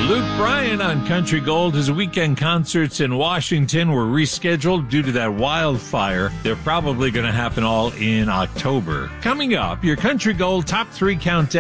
Luke Bryan on Country Gold. His weekend concerts in Washington were rescheduled due to that wildfire. They're probably going to happen all in October. Coming up, your Country Gold Top 3 Countdown.